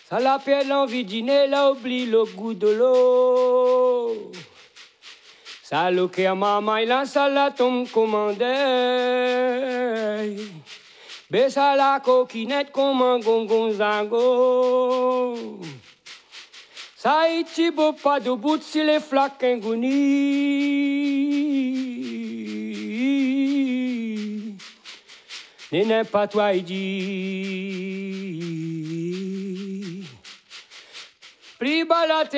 Ça la perd l'envie de dîner, là oublie le goût de l'eau. Ça le cœur maman, il a ça la tombe commandée. Baisse à la coquinette comme un gongonzango. Ça y est, beau pas de bout si les flaques ingounis. N'est pas toi, il dit. Plus bas la